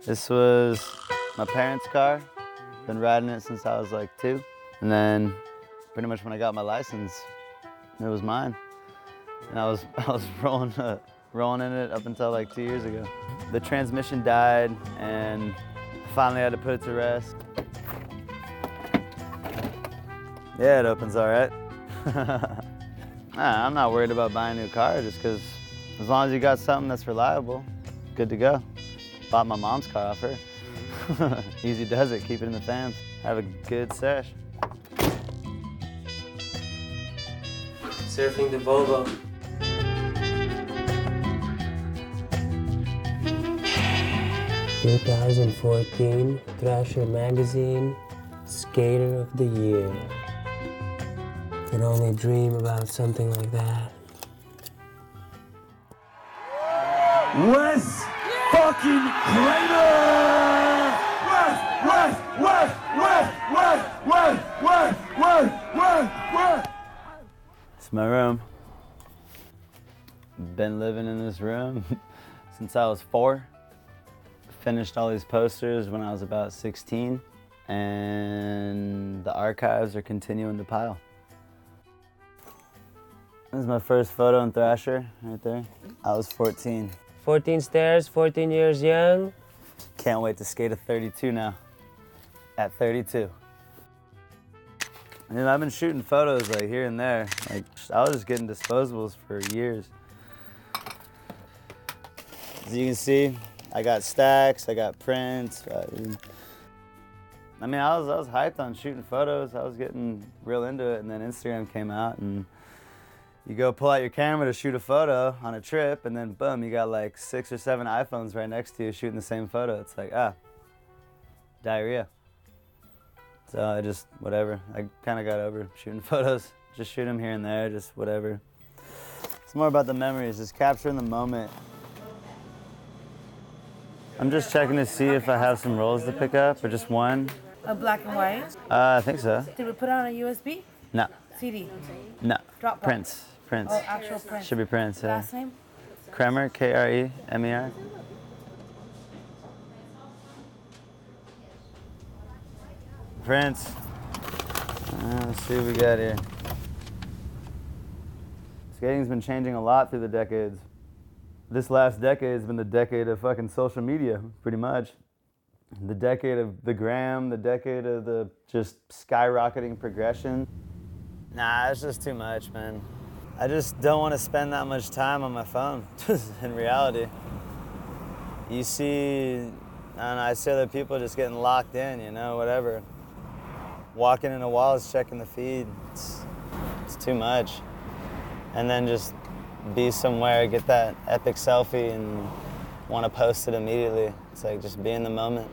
This was my parents' car. Been riding it since I was like 2. And then pretty much when I got my license, it was mine. And I was rolling in it up until like 2 years ago. The transmission died and finally had to put it to rest. Yeah, it opens all right. Nah, I'm not worried about buying a new car just because as long as you got something that's reliable, good to go. Bought my mom's car off her. Easy does it, keep it in the fams. Have a good sesh. Surfing the Volvo. "2014 Thrasher Magazine Skater of the Year. Could only dream about something like that." Wes fucking Kramer! Wes! It's my room. Been living in this room since I was 4. Finished all these posters when I was about 16, and the archives are continuing to pile. This is my first photo in Thrasher, right there. I was 14. 14 stairs, 14 years young. Can't wait to skate a 32 now. At 32. And I've been shooting photos like here and there. Like I was just getting disposables for years. As you can see, I got stacks, I got prints. I mean, I was hyped on shooting photos. I was getting real into it, and then Instagram came out, and you go pull out your camera to shoot a photo on a trip, and then boom, you got like 6 or 7 iPhones right next to you shooting the same photo. It's like, diarrhea. So I just, whatever. I kind of got over shooting photos. Just shoot them here and there, just whatever. It's more about the memories, just capturing the moment. I'm just checking to see if I have some rolls to pick up, or just one. A black and white? I think so. Did we put it on a USB? No. CD? No. Dropbox? Prince. Oh, actual Prince. Should be Prince, yeah. Last name? Kremer, K-R-E-M-E-R. Prince. Let's see what we got here. Skating's been changing a lot through the decades. This last decade has been the decade of fucking social media, pretty much. The decade of the gram, the decade of the just skyrocketing progression. Nah, it's just too much, man. I just don't want to spend that much time on my phone, in reality. You see, I don't know, I see other people just getting locked in, you know, whatever. Walking into walls, checking the feed, it's too much. And then just be somewhere, get that epic selfie and want to post it immediately. It's like just be in the moment.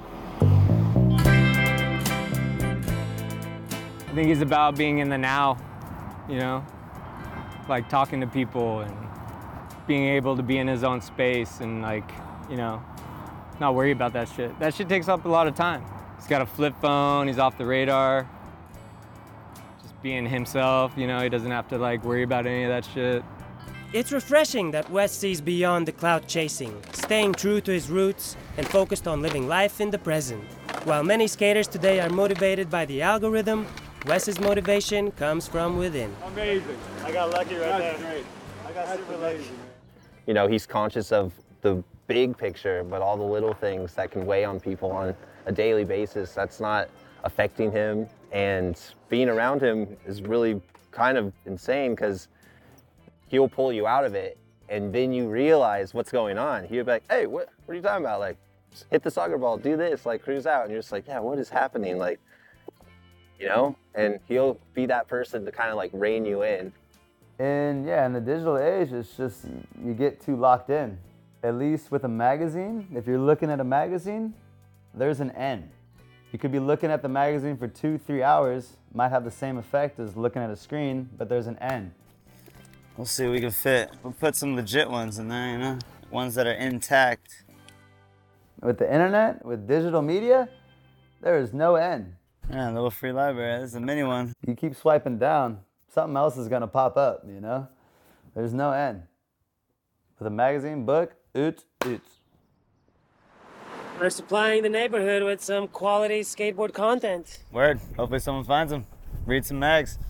I think he's about being in the now, you know? Like talking to people and being able to be in his own space and like, you know, not worry about that shit. That shit takes up a lot of time. He's got a flip phone, he's off the radar. Just being himself, you know, he doesn't have to like worry about any of that shit. It's refreshing that Wes sees beyond the clout chasing, staying true to his roots and focused on living life in the present. While many skaters today are motivated by the algorithm, Wes's motivation comes from within. Amazing. I got lucky right there. That's great. I got super lucky. You know, he's conscious of the big picture, but all the little things that can weigh on people on a daily basis, that's not affecting him. And being around him is really kind of insane because he'll pull you out of it and then you realize what's going on. He'll be like, hey, what are you talking about? Like, hit the soccer ball, do this, like cruise out. And you're just like, yeah, what is happening? Like, you know? And he'll be that person to kind of like rein you in. And yeah, in the digital age, it's just, you get too locked in. At least with a magazine, if you're looking at a magazine, there's an end. You could be looking at the magazine for 2-3 hours, might have the same effect as looking at a screen, but there's an end. We'll see what we can fit. We'll put some legit ones in there, you know? Ones that are intact. With the internet, with digital media, there is no end. Yeah, a little free library, this is a mini one. You keep swiping down, something else is gonna pop up, you know? There's no end. With a magazine, book, oots. We're supplying the neighborhood with some quality skateboard content. Word. Hopefully someone finds them. Read some mags.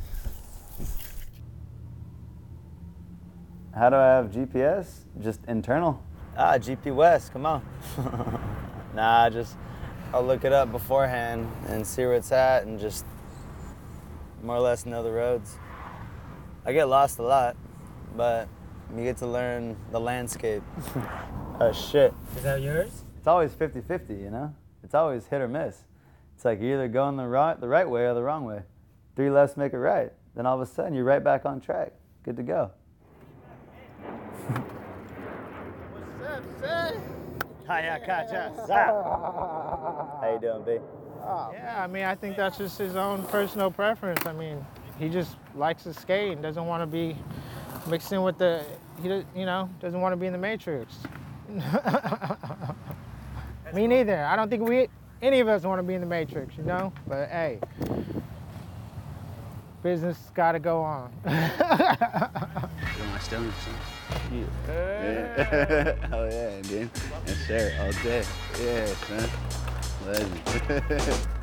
How do I have GPS? Just internal. GP West, come on. Nah, I'll look it up beforehand and see where it's at and just more or less know the roads. I get lost a lot, but you get to learn the landscape. Oh shit. Is that yours? It's always 50-50, you know? It's always hit or miss. It's like you're either going the right way or the wrong way. 3 lefts make it right. Then all of a sudden you're right back on track. Good to go. What's up, son? How you doing, B? Yeah, I mean, I think that's just his own personal preference. I mean, he just likes to skate and doesn't want to be mixed in with doesn't want to be in the Matrix. Me neither. I don't think any of us want to be in the Matrix, you know? But hey, business got to go on. My stomach, son. Yeah. Oh yeah, dude. Yes, sir. All day. Yeah, son. Legend.